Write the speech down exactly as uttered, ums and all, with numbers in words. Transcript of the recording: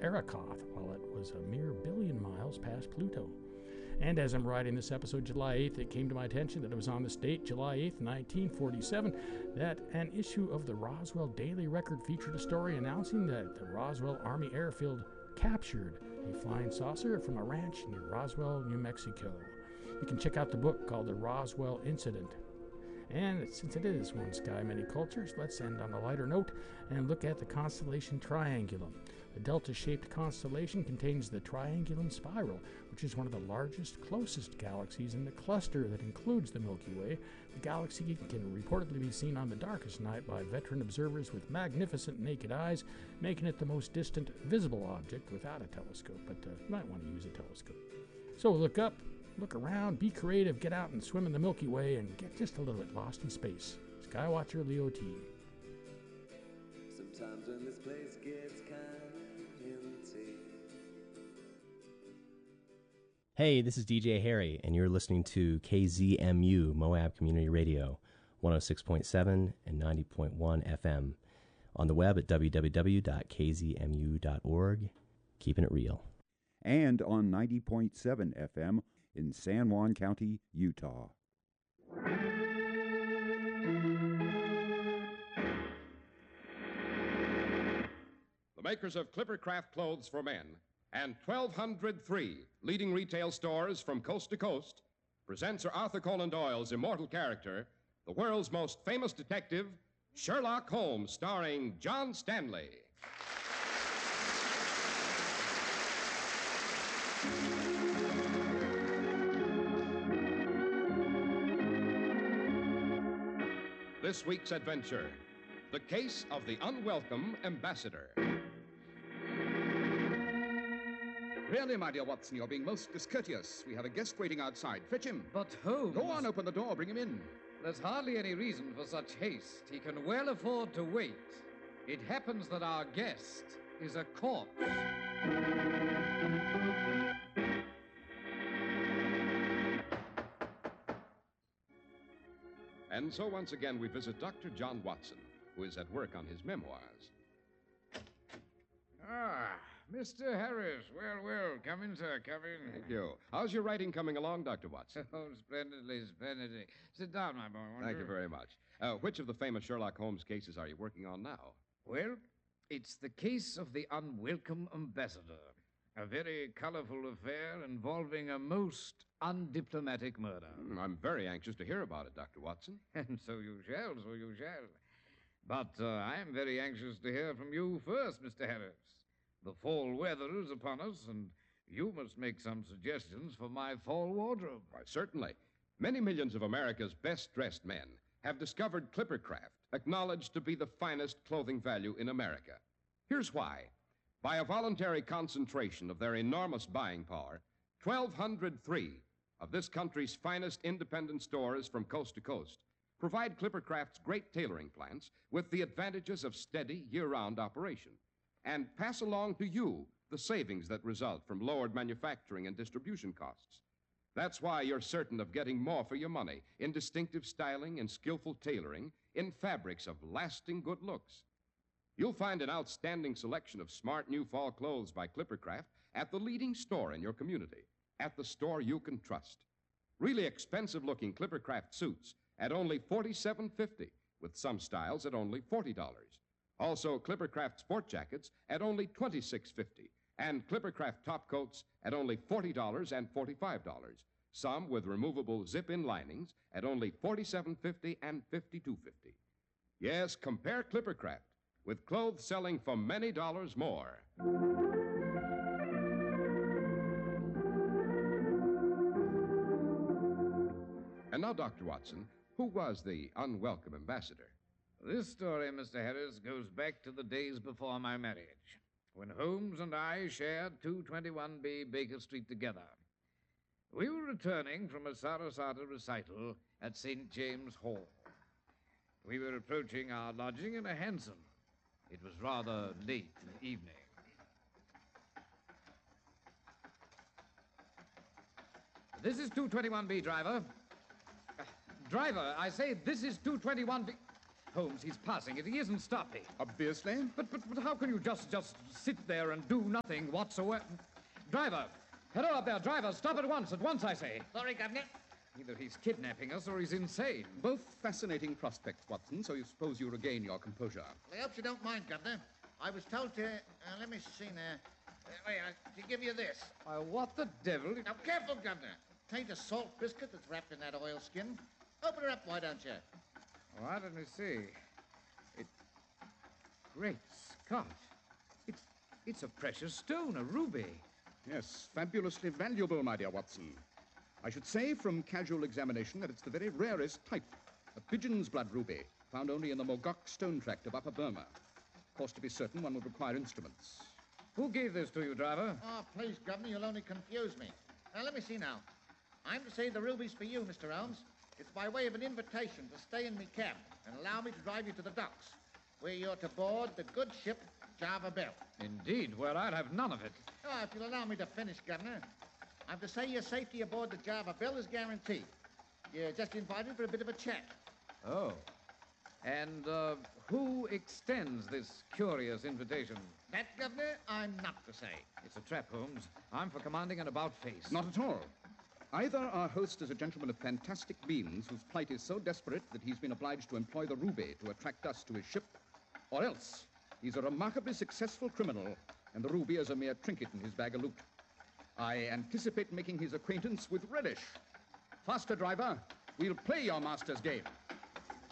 Arrokoth, while it was a mere billion miles past Pluto. And as I'm writing this episode, July eighth, it came to my attention that it was on this date, July eighth, nineteen forty-seven, that an issue of the Roswell Daily Record featured a story announcing that the Roswell Army Airfield captured a flying saucer from a ranch near Roswell, New Mexico. You can check out the book called The Roswell Incident. And since it is One Sky, Many Cultures, let's end on a lighter note and look at the constellation Triangulum. The delta-shaped constellation contains the Triangulum Spiral, which is one of the largest, closest galaxies in the cluster that includes the Milky Way. The galaxy can reportedly be seen on the darkest night by veteran observers with magnificent naked eyes, making it the most distant visible object without a telescope, but uh, you might want to use a telescope. So look up, look around, be creative, get out and swim in the Milky Way, and get just a little bit lost in space. Skywatcher Leo T. Sometimes when this place gets kind of empty. Hey, this is D J Harry, and you're listening to K Z M U Moab Community Radio, one oh six point seven and ninety point one F M. On the web at w w w dot k z m u dot org. Keeping it real. And on ninety point seven F M in San Juan County, Utah. The makers of Clippercraft Clothes for Men and twelve oh three leading retail stores from coast to coast present Sir Arthur Conan Doyle's immortal character, the world's most famous detective, Sherlock Holmes, starring John Stanley. This week's adventure, The Case of the Unwelcome Ambassador. Really, my dear Watson, you're being most discourteous. We have a guest waiting outside. Fetch him. But Holmes... Go on, open the door. Bring him in. There's hardly any reason for such haste. He can well afford to wait. It happens that our guest is a corpse. And so once again we visit Doctor John Watson, who is at work on his memoirs. Ah, Mister Harris. Well, well, come in, sir, come in. Thank you. How's your writing coming along, Doctor Watson? Oh, splendidly, splendidly. Sit down, my boy. won't Thank you very much. Uh, which of the famous Sherlock Holmes cases are you working on now? Well, it's the case of the unwelcome ambassador. A very colorful affair involving a most undiplomatic murder. Mm, I'm very anxious to hear about it, Doctor Watson. And so you shall, so you shall. But uh, I am very anxious to hear from you first, Mister Harris. The fall weather is upon us, and you must make some suggestions for my fall wardrobe. Why, certainly. Many millions of America's best-dressed men have discovered Clippercraft, acknowledged to be the finest clothing value in America. Here's why. By a voluntary concentration of their enormous buying power, twelve oh three of this country's finest independent stores from coast to coast provide Clippercraft's great tailoring plants with the advantages of steady, year-round operation and pass along to you the savings that result from lowered manufacturing and distribution costs. That's why you're certain of getting more for your money in distinctive styling and skillful tailoring in fabrics of lasting good looks. You'll find an outstanding selection of smart new fall clothes by Clippercraft at the leading store in your community, at the store you can trust. Really expensive-looking Clippercraft suits at only forty-seven fifty, with some styles at only forty dollars. Also, Clippercraft sport jackets at only twenty-six fifty, and Clippercraft top coats at only forty dollars and forty-five dollars. Some with removable zip-in linings at only forty-seven fifty and fifty-two fifty. Yes, compare Clippercraft with clothes selling for many dollars more. And now, Doctor Watson, who was the unwelcome ambassador? This story, Mister Harris, goes back to the days before my marriage, when Holmes and I shared two twenty-one B Baker Street together. We were returning from a Sarasota recital at Saint James Hall. We were approaching our lodging in a hansom. It was rather late in the evening. This is two twenty-one B, driver. Uh, driver, I say this is two twenty-one B. Holmes, he's passing it. He isn't stopping. Obviously. But, but, but how can you just, just sit there and do nothing whatsoever? Driver! Hello up there, driver. Stop at once. At once, I say. Sorry, Governor. Either he's kidnapping us or he's insane. Both fascinating prospects, Watson, so you suppose you regain your composure. I hope you don't mind, Governor. I was told to... Uh, let me see now. Uh, wait, uh, to give you this. Why, what the devil? Now, careful, Governor. Tain't a salt biscuit that's wrapped in that oilskin. Open her up, why don't you? All right, let me see. It... Great Scott. It's, it's a precious stone, a ruby. Yes, fabulously valuable, my dear Watson. I should say from casual examination that it's the very rarest type. A pigeon's blood ruby, found only in the Mogok stone tract of Upper Burma. Of course, to be certain, one would require instruments. Who gave this to you, driver? Oh, please, Governor, you'll only confuse me. Now, let me see now. I'm to say the ruby's for you, Mister Holmes. It's by way of an invitation to stay in me cab and allow me to drive you to the docks, where you're to board the good ship Java Belle. Indeed, well, I'd have none of it. Oh, if you'll allow me to finish, Governor. I'm to say your safety aboard the Java Belle is guaranteed. You're just invited for a bit of a chat. Oh. And, uh, who extends this curious invitation? That, Governor, I'm not to say. It's a trap, Holmes. I'm for commanding an about-face. Not at all. Either our host is a gentleman of fantastic means whose plight is so desperate that he's been obliged to employ the ruby to attract us to his ship, or else he's a remarkably successful criminal, and the ruby is a mere trinket in his bag of loot. I anticipate making his acquaintance with relish. Faster, driver. We'll play your master's game.